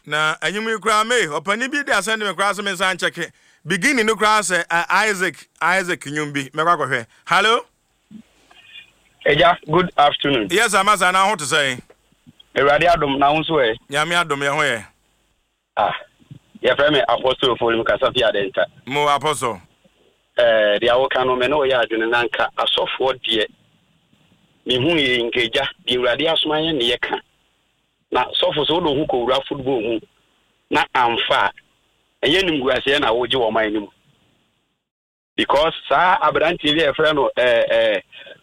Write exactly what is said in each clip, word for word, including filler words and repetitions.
Na anyum kura me opani bi dey send me kura so me san check beginning no kura say Isaac Isaac Nyumbi me kwa hwe. Hello? Eja, good afternoon. Yes, amasa na ho to say. Erade adom na ho so e. Nyame adom ye ho ye. Ah. Ye frame apostle for him kasa fi adenta. Mo apostle. Eh, dia wo kan no me no ya adwene nanka asofo de me hu ye ngeja di erade asoma ye ne ye ka. Na sofo so do hu ko wura football mu. Na amfa eye nimguase na wo je wo man nim. Because sa abranti ye frame no eh eh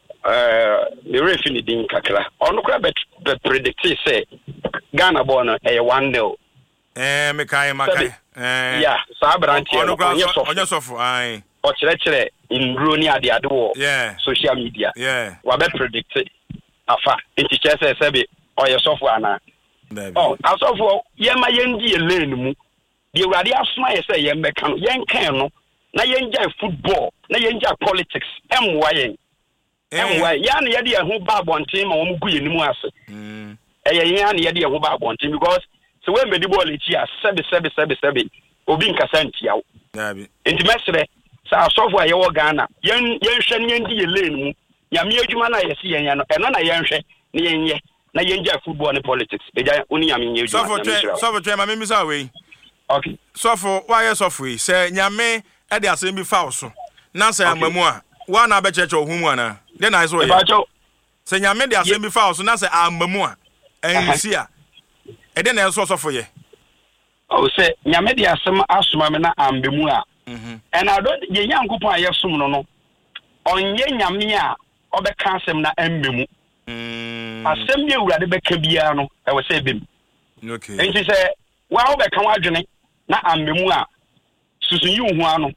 eh the referee ni din kakra. Ono kra bet predict say Ghana born eh one nil. Eh me kai makai. Eh yeah, sa abranti onye sofo. Onye sofo ai. O chere chere in groni ade ade wo yeah. social media. Yeah. Wa bet predict afa. Inti che say sebe o ye sofo ana. Oh, asofo ye ma ye ndi lane mu. The urade asoma ye say ye mbeka no. Ye nkan no. Na ye nja football, na ye nja politics. Emwa ye. Emwa ya na ye de ho ba bonten ma wo mu gu ye nimu ase. Mm. Eh ye ya na ye de ho ba bonten because so when medi ball echi a sebe sebe sebe sebe obi nkasa ntia wo. Dabi. Enti mesre sa asofo a ye wo Ghana, yen yen hwe ne ndi ye lane mu. Ya me adwuma na ye se yen ya no. Eno na yen hwe ne yen ye. Na yen ja football and politics. Eja oni ya me nye adwuma. Sofo twe, sofo twe ma me misa we. Okay. Sofo why ye sofo yi say nyame e de asem bi fa so. Na say amamu a wa na be cheche ohun mu ana. Den na so ye. Say nyame de asem bi fa so na say amamu a ensi a. E de na so sofo ye. Oh say nyame de asem asoma me na ambemu a. Mhm. And I don't ye yankopon a yesum no no. Onye nyame a obeka asem na ambemu. Mm. Asem ye urade beka bia no e we say bem. Okay. Enti say wa obeka wadwene na ambemu a susu yi hu ano.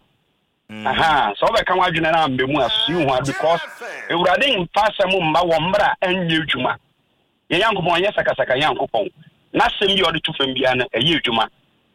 Aha, so obeka wadwene na ambemu a susu yi hu ano because urade mfa asem mba wo mbra anye adwuma. Ye yankopon ye sakasaka yankopon. Na asem ye ode tu fam bia na eye adwuma.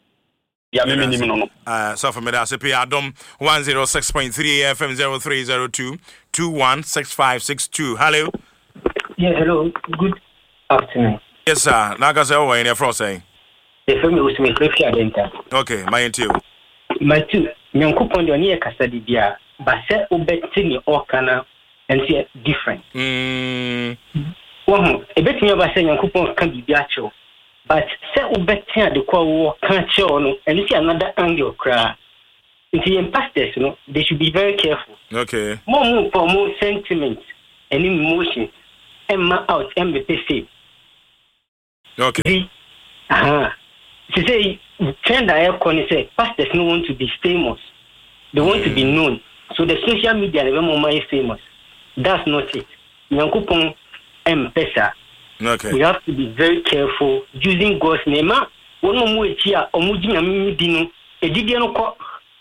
Ya me minim no no. Ah, so for me da se pe Adom one oh six point three F M zero three zero two two one six five six two. Hello. Yeah, hello. Good afternoon. Yes sir. Na ka say o in for say. The family was me Cliffy Adenta. Okay, my into. My two, Nyankopon de oni e kasa di bia, ba se obeti ni okana enti different. Mm. Wo ebeti ba se Nyankopon kan bibia cho. But se obeti ade kwa wo kan cho no, and it's another angle cry. Into pastors, you know, they should be very careful. Okay. More more for more sentiments and emotions. Emma out M B P C. Okay. Ah. To say, trend I have say pastors don't want to be famous. They want mm. to be known. So the social media never more famous. That's not it. Nyankopon M-Pesa. Okay. We have to be very careful using God's name. One more here, Omuji Yami Dino, a Didiano Co.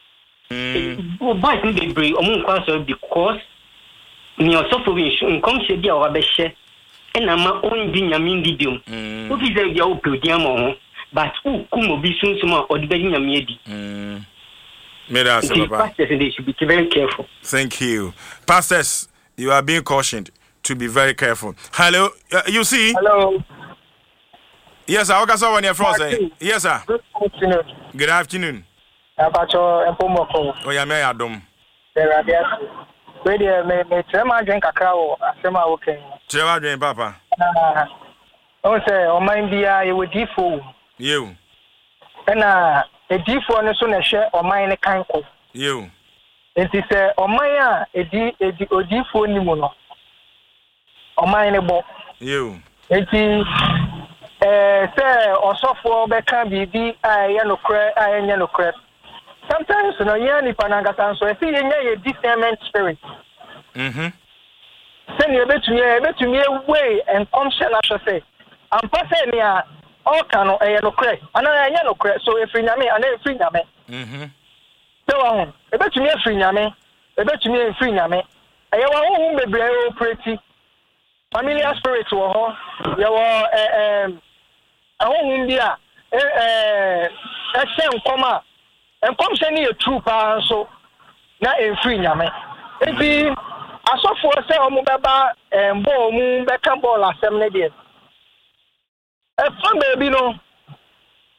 But they bring Omun Council because near suffering comes to be our best share. And I'm own Yamin Didium. What is the Yao but who come be soon some or the Yamidi? Mm. Pastors, they should be very careful. Thank you. Pastors, you are being cautioned to be very careful. Hello, uh, you see? Hello. Yes, I was on your front. Yes, sir. Good afternoon. Good afternoon. Abacho Empomoko. Oh, yeah, may I dom. There are there. Where there may may Trema drink a cow, Asema okay. Trema drink, Papa. Oh, say, oh, mind be you would default. You. And uh, a default on a son share or mine a kind of. You. It is a or my a d a default nimuno. Or mine a book. You. It is uh, say or software become be I yellow crab, I yellow crab. Sometimes no yani panangatan so I see a discernment spirit. Mm-hmm. Send you a bit to me, a bit to me away and come shall I shall say. I'm passing here all can a yellow crab, and I yellow crab, so if you me and then free yame. Mm-hmm. So on a bit to me a free yame, a bit to me a free yame. I want to be pretty familiar spirit to her. You are um a home India, a same comma. And come send you a true power so not in free yame. If he I saw for say Omubaba and Bo Moon Beckham Ball assembly. A fun baby no.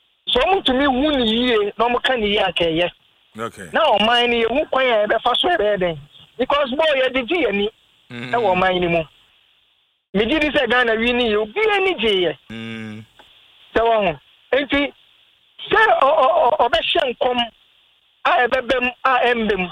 omo to me hu ni yie na omo kan yie akeye okay na o man ni hu kwan ya be fa so be den because boy ya digi ani e wo man ni mu me di di se Ghana wi ni yo bi ani je mm so wo enti se o o o be hye nkom a e bebem a embem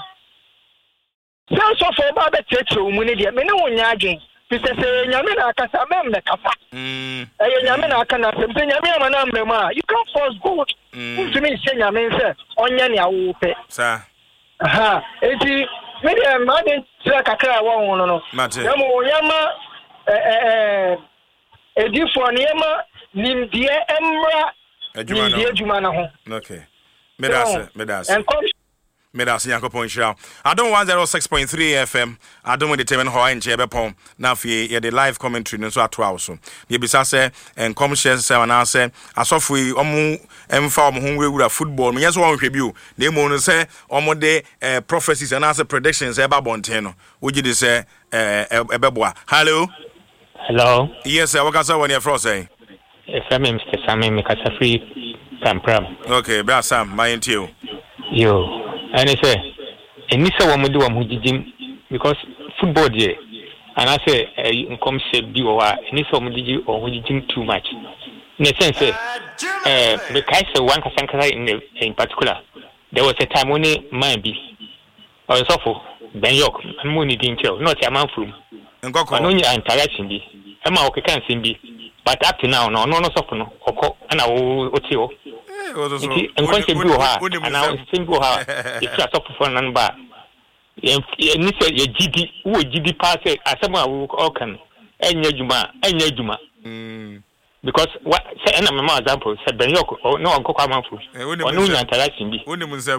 se so for ba be cheche o mu ni de me ne wo nya adwen pise se nyame na akasa mem na kafa mm eh nyame na aka na se nyame ama na mrem a you can't force God to me se nyame se onye ne awo pe sa aha enti me de ma de tira kakra wa won no no ya mo nyama eh eh edifo ne yama nimdie emra nimdie juma na ho okay medase medase Medas Yankopon Show. I don't one oh six point three F M. I don't want to determine how I enjoy Bepon. Now, for the live commentary, so at twelve. So, the Bissase and come share seven. I say, I saw for you, Omu, and farm home with football. Me, yes, one review. They want say, Omo de prophecies and answer predictions about Bonteno. Would you say, uh, Ebeboa? Hello? Hello? Yes, sir. What can I say when you're from say? If I'm Mister Sammy, make us a free Pram Pram. Okay, Brad Sam, my into you. And I say, and this one would do a mujim because football there. And I say, you come say, be or and this one did you or mujim too much. In a sense, uh, because one Kasankara in in particular, there was a time when it might be or so for Ben York and Mooney didn't tell, not a man from and go on your interaction be. Emma Okan Simbi, but up to now, no, no, no, so no, or and I will tell. And quite a blue ha, and now simple ha, it's a soft for number. And you say, your G D, who G D pass it as someone who can, and Yajuma, and Yajuma. Because what, say, and I'm a example, said Ben York, or no, Uncle Kamanfu, or no, interaction be.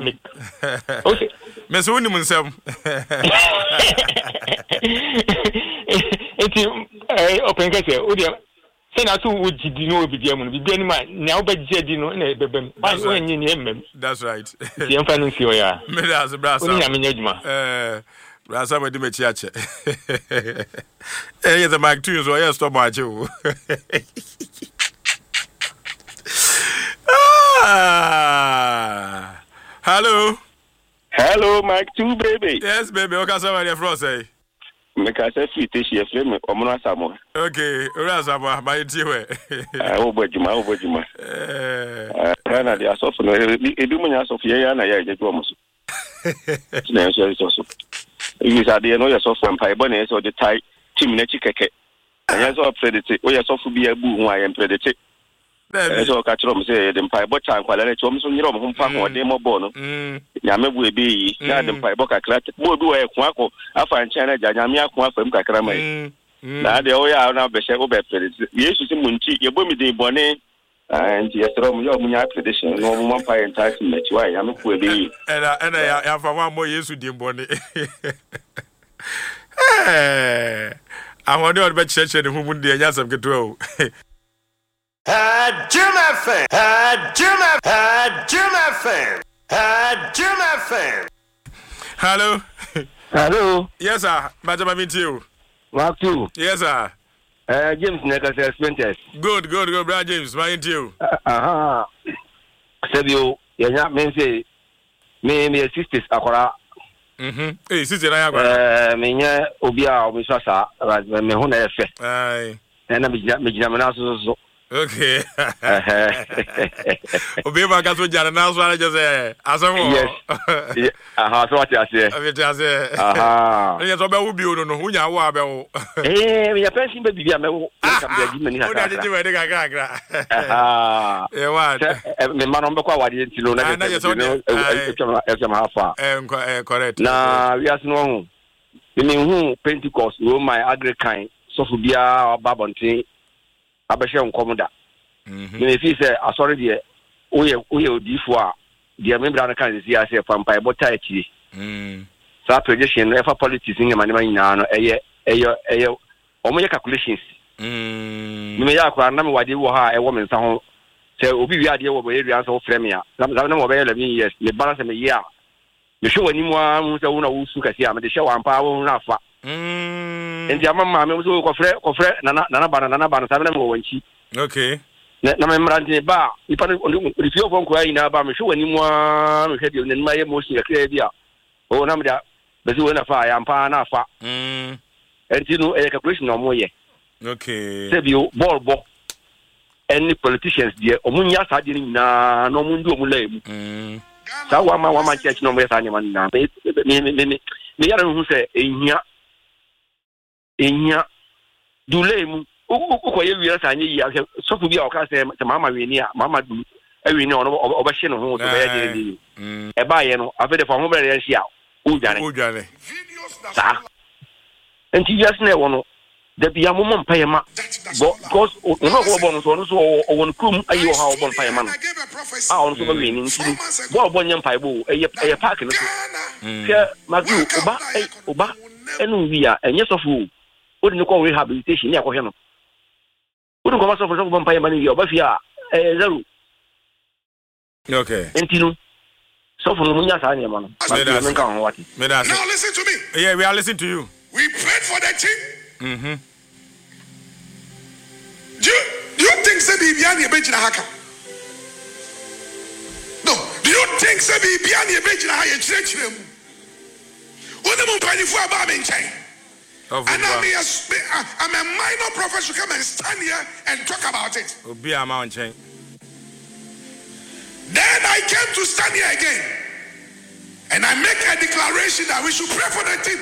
Okay, Miss Winniman, it's open case. Sena tu uji dino bi dia mu bi dia ni ma na obagye dino na bebem ba onye ni emem. That's right. Ye mfa no fio ya me das brasa oni na menya djuma eh brasa me di me chiache eh ye the mic too so ye stop ma che o hello hello Mike two baby. Yes baby o ka say from say me ka say fit she frame omono asamo. Okay, ora asamo my tiwe. Ah wo bojuma wo bojuma. Eh na dia so no edu munya so fie ya na ya je do omoso. Na so so so. You say dey no ya so from pai bo na so the tie team na chikeke. Ya so predict o ya so fu bi abu hu ayen predict. Eh so ka chiro mo say the pai bo chan kwala na chom so nyiro mo hu pa ko de mo bo no. Mm. Ya mebu ebe yi na the pai bo kakra bo bi wo e ku ako afa ncha na ja nyame ako afa mu kakra mai. Na de o ya na be she o be predict. Yesu si munchi ye bo mi de bone and yesro mo yo munya prediction no mo pa enta si na chiwa ya me ku ebe yi. Era era ya ya fa wa mo Yesu de bone. Eh. Awon de o be cheche de hu mu de nya sam keto o. Had Jim F M. Had Jim F M. Had Jim F M. Had Jim F M. Hello. Hello. Yes, sir. Benjamin meet you. Mark two. Yes, sir. Uh, James Negas Sprinters. Good, good, good, brother James. My you. Uh huh. Sebio, you not mean say me me sisters akora. Mhm. Eh, sister na yakwa. Eh, me nya obi a obi so sa, me hu na efe. Ai. Na me me gina me na so so. Okay. Obi ba ka so jara na so ara je say asamo. Yes. Aha, so what you say. Abi je say. Aha. Ni so be wo bi o no no, hu nya wo abe wo. Eh, me ya pension be bibia me wo. Ka be gi me ni ha. O da je we de ka ka ka. Aha. Eh wa. Me ma no be kwa wade ntilo na je. E chama e chama hafa. Eh, correct. Na we as no hu. Me hu Pentecost wo my Agrican so fu bia babontin abehye nkomoda. Mhm. Me fi say asori de oye oye odifo a de membra na kan si ase pampa bota akiri. Mhm. Sa projection no for politics in manema nyina no eye eye eye omo ye calculations. Mhm. Me ya akwa na me wade wo ha e wo me nsa ho say obi wi ade wo bo area so frame ya. Na na mo be eleven years me balance me year. Me show ani mo am say wo na wo su kasi am de show ampa wo na afa. Mm. Endi amama me so ko frɛ ko frɛ nana nana bana nana bana sabe na me wanchi. Okay. na na memrante ba nipa no rifio fo nkoa ina ba me hwe wani mu a me hwe de ne ma ye motion ya kra bia o na me da bezi we na fa ya mpa na fa mm enti no e calculation no mo ye okay se bio ball ball any politicians there omunya sa de nyina no mu ndi omula emu mm sa wa ma wa ma church no mo ye sa nyama na me me me me yara hu se ehia ehia dule mu uko ye wi sa anyi ya so fu bia o ka se mama wi ni a mama du ewi ni ono obehye no ho to be ye ni e ba ye no afede fa ho bere ye hia o jare o jare sa enti just na wo no da bia mo mo mpaye ma because ono ko bo no so no so o won krum ayi o ha o bo mpaye ma no ah ono so be wi ni nti bo bo nyam mpaye bo eye eye park no so se magi oba oba enu wi a enye so fu o di ko rehabilitation ni akohwe no o di ko ma so fu so bo mpaye ma ni wi oba fi a eh zero okay enti no so fu no munya sa anyama no now listen to me. Yeah, we are listening to you. We prayed for the team. Mm-hmm. Do you, do you think say Bibiani a bench in a hacker? No. Do you think say Bibiani a bench in a higher church? What am I trying for about in China? And I'm, a, I'm a minor prophet to come and stand here and talk about it. Be a mountain. Then I came to stand here again. And I make a declaration that we should pray for the team.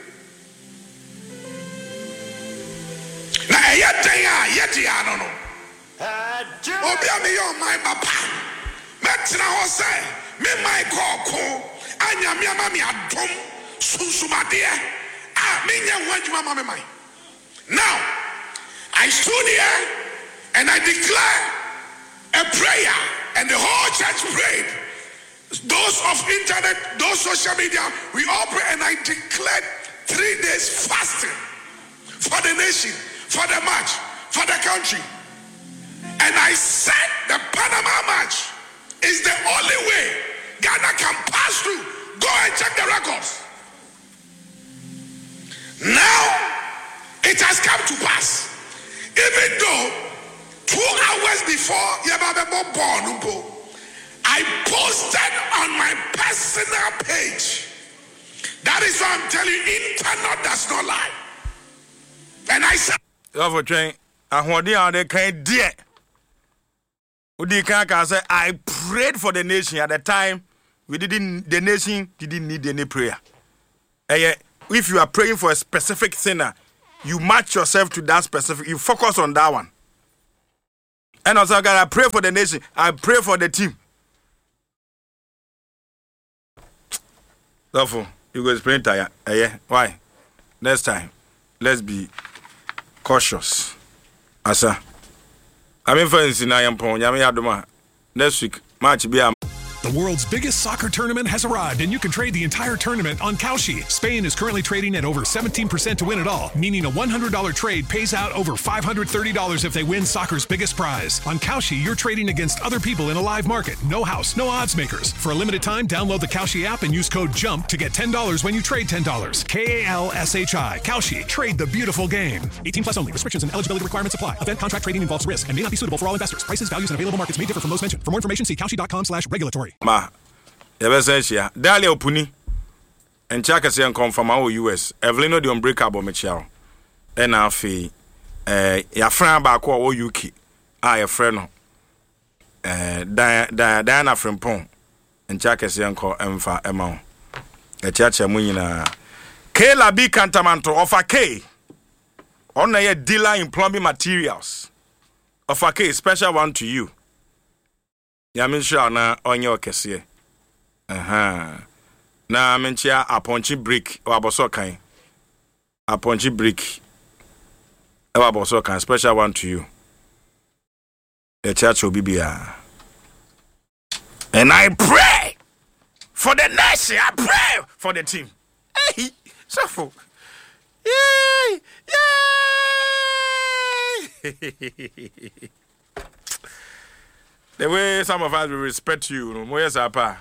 Now, yet I don't know. Obi me on my papa. Metina ho say, me my koko, anya me mama adom, sunsumadeɛ. Ah, me nya wanjuma mama mai. Now, I stood here and I declare a prayer and the whole church prayed. Those of internet, those social media, we all pray, and I declared three days fasting for the nation, for the match, for the country. And I said the Panama match is the only way Ghana can pass through. Go and check the records. Now it has come to pass. Even though two hours before Yababa born, I posted on my personal page. That is why I'm telling you, internet does not lie. And I said, "Over train, I want the kind dear." I prayed for the nation at the time. We didn't. The nation didn't need any prayer. If you are praying for a specific sinner, you match yourself to that specific. You focus on that one. And also, God, I pray for the nation. I pray for the team. Therefore, you go explain to you. Yeah, why? Next time, let's be cautious. Asa. I mean, for instance, I am pon. Next week, match be a. The world's biggest soccer tournament has arrived, and you can trade the entire tournament on Kalshi. Spain is currently trading at over seventeen percent to win it all, meaning a one hundred dollars trade pays out over five hundred thirty dollars if they win soccer's biggest prize. On Kalshi, you're trading against other people in a live market. No house, no odds makers. For a limited time, download the Kalshi app and use code JUMP to get ten dollars when you trade ten dollars. K A L S H I. Kalshi. Trade the beautiful game. eighteen plus only. Restrictions and eligibility requirements apply. Event contract trading involves risk and may not be suitable for all investors. Prices, values, and available markets may differ from those mentioned. For more information, see kalshi.com slash regulatory. Ma, yebesensha. Dali opuni. Enchaka se confirm our U S. Evelino the unbreakable Michelle. And afi eh ya friend ba ko wo U K. Ah ya friend no. Eh Diana Diana Frimpong. Enchaka se enko emfa ema. E chacha mu nyina. K Labi Kantamanto of a K. On a dealer in plumbing materials. Of a K, special one to you. Yamin sure na on your kese. Aha. Na menchia aponchi brick or aboso kan. Aponchi brick. E aboso kan, special one to you. The church will be bia. And I pray for the nation. I pray for the team. Hey, so yay! Yay! The way some of us will respect you, no more yes, apa.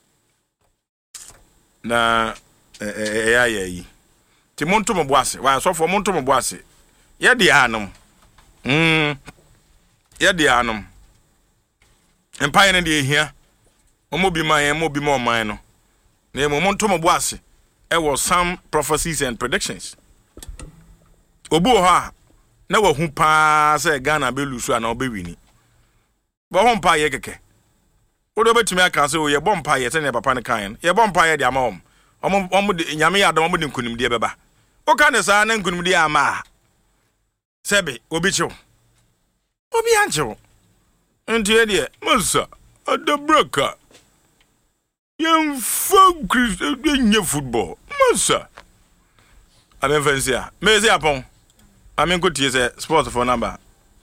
Na eh eh eh. Ti monto mo boase. Wa so for monto mo boase. Ye di anum. Mm. ye de anom empire ne de ehia omo bi man omo bi mo man no na mo monto mo boase e wo some prophecies and predictions obu ho a na wa hu pa say Ghana be lusu ana obewini bo ho mpa ye keke wo do betumi aka say o ye bompa ye tene papa ne kan ye bompa ye de ama om om om nyame ya dom om de nkunim de beba o ka ne sa na nkunim de ama sebe obi chiw obi anchiw ntie de musa adabraka yem fun Christ de football musa amen fancy me say apon amen ko tie say sports for number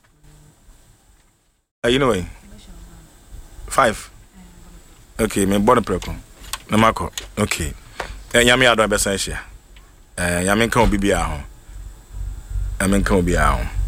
uh, you know five. Okay, me born preko. Na mako. Okay. Eh nyame adon be san hia. Eh nyame kan obi bia ho. Nyame kan obi a ho.